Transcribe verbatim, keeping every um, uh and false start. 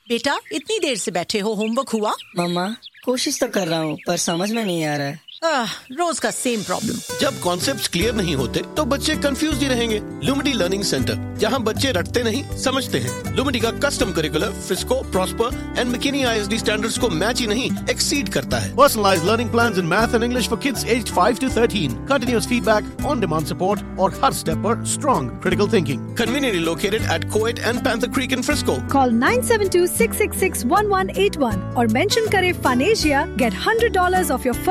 बेटा इतनी देर से बैठे हो, होमवर्क हुआ? मम्मा कोशिश तो कर रहा हूँ पर समझ में नहीं आ रहा है। आह, रोज का सेम प्रॉब्लम। जब कॉन्सेप्ट्स क्लियर नहीं होते तो बच्चे कंफ्यूज ही रहेंगे। लुमिडी लर्निंग सेंटर, जहां बच्चे रटते नहीं समझते हैं। लुमिडी का custom curricular Frisco, prosper and McKinney ISD standards को मैच ही नहीं एक्सीड करता है। Personalized learning plans in math and English for kids aged five to thirteen. Continuous feedback, on-demand support और हर step पर strong critical thinking. Conveniently located at Coed and Panther Creek in Frisco. Call nine seven two six six six one one eight one और mention करें Funasia, get one hundred dollars of your first